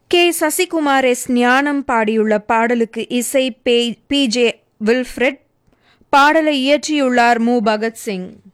K. Sasikumar S. ஞானம் பாடியுள்ள பாடலுக்கு இசை பி. ஜே. வில்ஃப்ரெட். பாடலை இயற்றியுள்ளார் மு. பகத்சிங்.